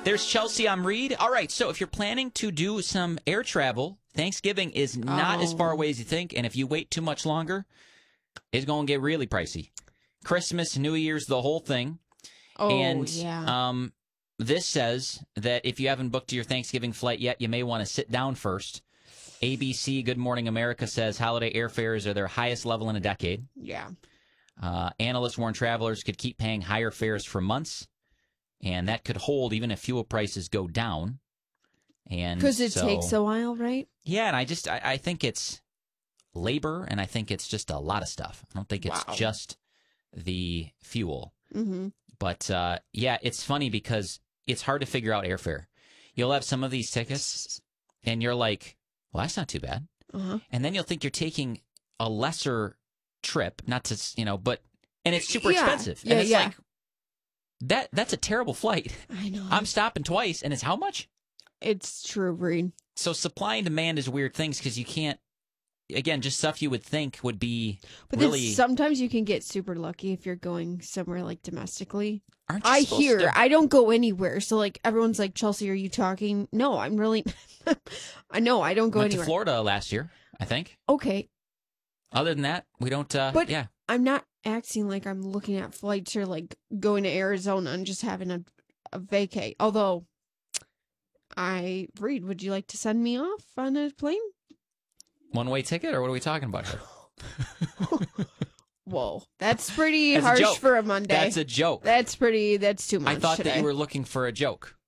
There's Chelsea. I'm Reed. All right, so if you're planning to do some air travel, Thanksgiving is not as far away as you think, and if you wait too much longer, it's going to get really pricey. Christmas, New Year's, the whole thing. Oh, and, yeah. This says that if you haven't booked your Thanksgiving flight yet, you may want to sit down first. ABC Good Morning America says holiday airfares are their highest level in a decade. Yeah. Analysts warn travelers could keep paying higher fares for months, and that could hold even if fuel prices go down. Because it takes a while, right? Yeah, and I think it's labor, and I think it's just a lot of stuff. I don't think it's just the fuel. Mm-hmm. But, yeah, it's funny because it's hard to figure out airfare. You'll have some of these tickets, and you're like, well, that's not too bad. Uh-huh. And then you'll think you're taking a lesser trip, not to, but, and it's super expensive. Yeah, and it's like, that's a terrible flight. I know. I'm stopping twice, and it's how much? It's true, Reed. So supply and demand is weird things because you can't, again, just stuff you would think would be but really. Sometimes you can get super lucky if you're going somewhere like domestically. Aren't you I supposed hear. to- I don't go anywhere. So like everyone's like, Chelsea, are you talking? No, I'm really. I know I don't go went anywhere. to Florida last year, I think. Okay. Other than that, we don't. But yeah. I'm not acting like I'm looking at flights or like going to Arizona and just having a vacay. Although, Reed, would you like to send me off on a plane? One-way ticket, or what are we talking about here? Whoa, that's pretty That's a harsh joke. for a Monday. That's a joke. That's too much. I thought today. that you were looking for a joke.